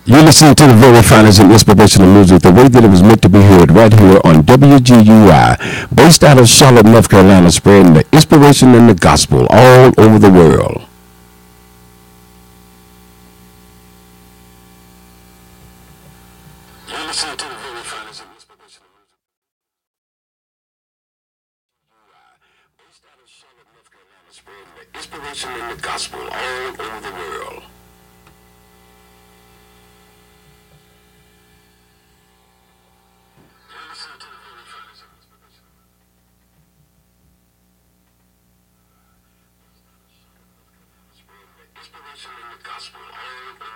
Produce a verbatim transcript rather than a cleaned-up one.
You're listening to the very finest and inspirational music, the way that it was meant to be heard, right here on W G U I, based out of Charlotte, North Carolina, spreading the inspiration and the gospel all over the world. You're listening to the very finest and inspirational music, based out of Charlotte, North Carolina, spreading the inspiration and the gospel all over the world. Inspiration and the gospel all over